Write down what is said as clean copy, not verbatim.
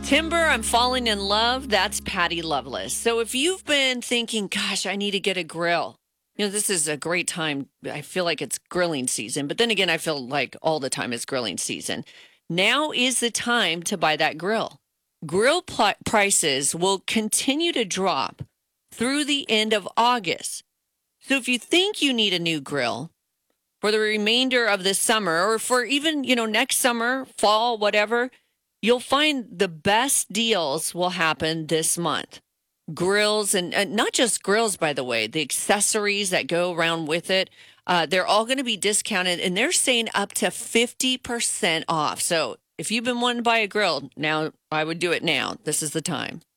Timber, I'm falling in love. That's Patty Loveless. So if you've been thinking, gosh, I need to get a grill, this is a great time. I feel like it's grilling season, but then again, I feel like all the time is grilling season. Now is the time to buy that grill. Prices will continue to drop through the end of August. So if you think you need a new grill for the remainder of this summer or for even, next summer, fall, whatever, you'll find the best deals will happen this month. Grills and not just grills, by the way, the accessories that go around with it, they're all going to be discounted and they're saying up to 50% off. So if you've been wanting to buy a grill, now I would do it now. This is the time.